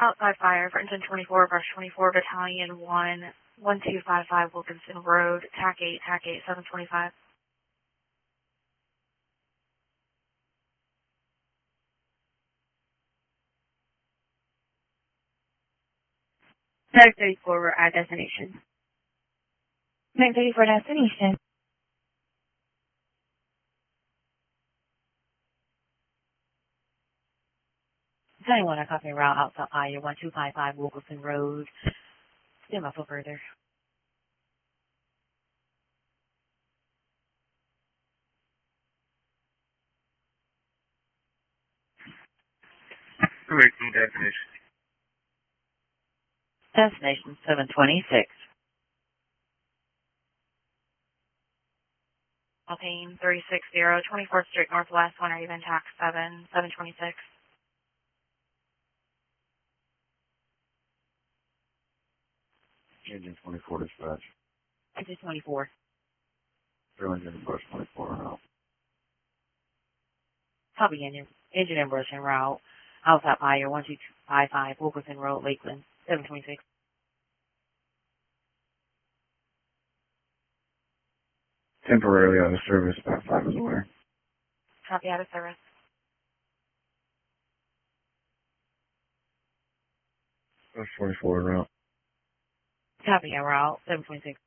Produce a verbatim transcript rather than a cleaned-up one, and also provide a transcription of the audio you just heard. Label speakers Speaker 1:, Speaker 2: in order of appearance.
Speaker 1: outside fire for engine twenty-four, brush twenty-four, battalion one, one two five five Wilkinson Road, T A C eight, T A C eight, seven twenty-five.
Speaker 2: nine thirty-four, we're at destination.
Speaker 3: nine thirty-four destination.
Speaker 4: Battalion one, I copy route outside fire, one two five five Wilkinson Road. Stand by for further.
Speaker 5: Correcting destination.
Speaker 4: Destination seven twenty-six.
Speaker 1: Alpine three six zero, twenty-fourth Street Northwest, one or even tax seven, seven twenty-six.
Speaker 5: Engine twenty-four dispatch.
Speaker 4: Engine twenty-four.
Speaker 5: Zero engine brush twenty-four out.
Speaker 4: Copy engine. Engine and brush en route. Outside fire, one two five five Wilkinson Road, Lakeland, seven twenty-six.
Speaker 5: Temporarily out of service, about five is away.
Speaker 1: Copy out of service.
Speaker 5: Brush twenty-four route.
Speaker 4: Copy en route, seven twenty-six.